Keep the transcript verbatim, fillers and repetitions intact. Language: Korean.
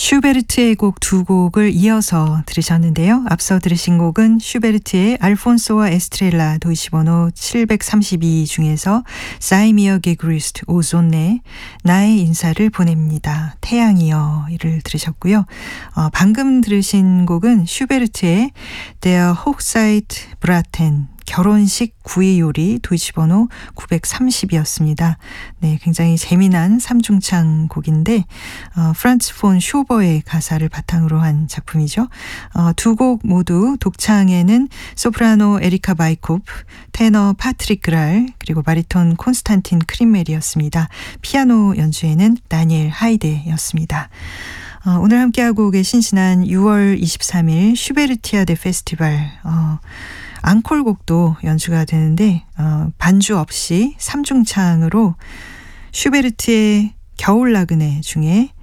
슈베르트의 곡 두 곡을 이어서 들으셨는데요. 앞서 들으신 곡은 슈베르트의 알폰소와 에스트렐라 도이치번호 칠백삼십이 중에서 사이미어 게그리스트 오존네 나의 인사를 보냅니다. 태양이여 이를 들으셨고요. 어, 방금 들으신 곡은 슈베르트의 Der Hochzeit Braten 결혼식 구이 요리 도이치번호 구백삼십이었습니다. 네, 굉장히 재미난 삼중창 곡인데 어, 프란츠 폰 쇼버의 가사를 바탕으로 한 작품이죠. 어, 두 곡 모두 독창에는 소프라노 에리카 바이코프, 테너 파트릭 그랄, 그리고 바리톤 콘스탄틴 크림멜이었습니다. 피아노 연주에는 다니엘 하이데였습니다. 어, 오늘 함께하고 계신 지난 유월 이십삼일 슈베르티아데 페스티벌 어, 앙콜곡도 연주가 되는데 어, 반주 없이 삼중창으로 슈베르트의 겨울 나그네 중에